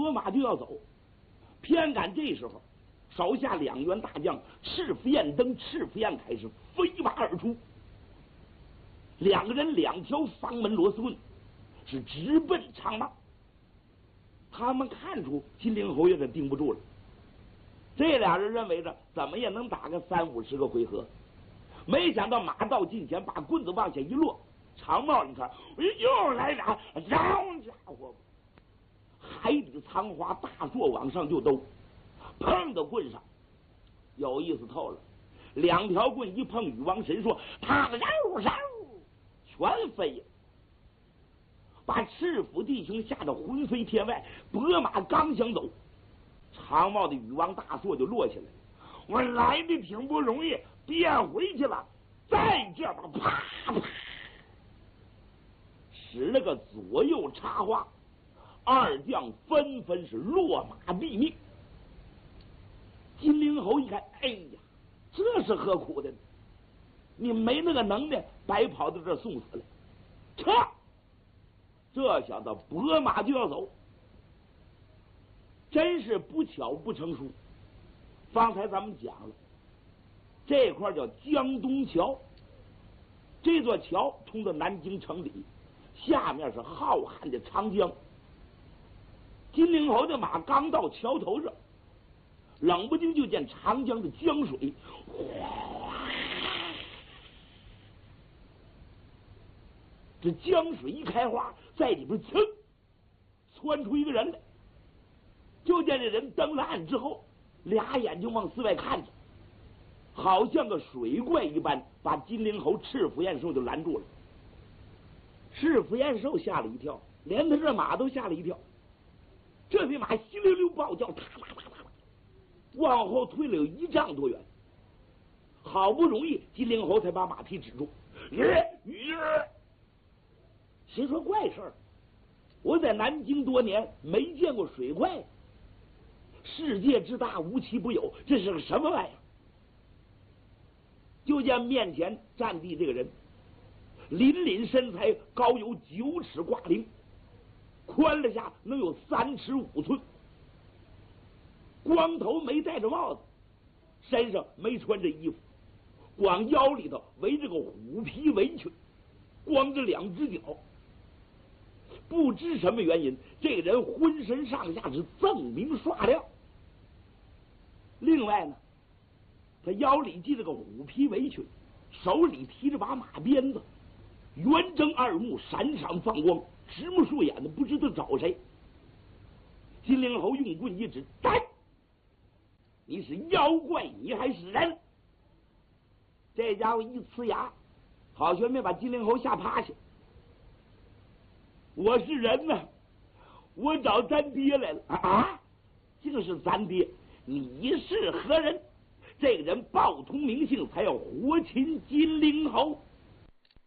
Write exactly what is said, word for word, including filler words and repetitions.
拨马就要走，偏赶这时候，手下两员大将赤福彦登、赤福彦凯是飞马而出，两个人两条房门螺丝棍，是直奔长马。他们看出金陵侯爷给盯不住了，这俩人认为着怎么也能打个三五十个回合，没想到马到近前，把棍子往下一落，长帽你看，又来俩，好家伙！海底藏花大槊往上就兜，碰到棍上，有意思透了。两条棍一碰，禹王神说：“他的肉肉全飞了，把赤府弟兄吓得魂飞天外。拨马刚想走，长帽的禹王大槊就落下来。我来的挺不容易，别回去了，再这吧，啪啪，使了个左右插花。”二将纷纷是落马毙命。金陵侯一看，哎呀，这是何苦的呢？你没那个能耐，白跑到这儿送死了。撤！这小子拨马就要走，真是不巧不成书。方才咱们讲了，这块叫江东桥，这座桥通到南京城里，下面是浩瀚的长江。金陵侯的马刚到桥头上，冷不丁就见长江的江水，哗！这江水一开花，在里边噌窜出一个人来。就见这人登了岸之后，俩眼睛往四外看着，好像个水怪一般，把金陵侯赤福彦寿就拦住了。赤福彦寿吓了一跳，连他这马都吓了一跳。这匹马稀溜溜暴叫，踏啦啦啦，往后退了有一丈多远。好不容易金陵侯才把马匹止住。耶耶！谁说怪事儿？我在南京多年，没见过水怪。世界之大，无奇不有，这是个什么玩意儿？就见面前站地这个人，凛凛身材，高有九尺挂翎。宽了下能有三尺五寸，光头没戴着帽子，身上没穿着衣服，光腰里头围着个虎皮围裙，光着两只脚。不知什么原因，这个人浑身上下是锃明刷亮。另外呢，他腰里系着个虎皮围裙，手里提着把马鞭子，圆睁二目，闪闪放光，直目竖眼的，不知道找谁。金陵侯用棍一指：“站！你是妖怪，你还是人？”这家伙一呲牙，好悬命把金陵侯吓趴下。我是人呢，我找咱爹来了啊！竟是咱爹，你是何人？这个人报通名姓，才要活擒金陵侯。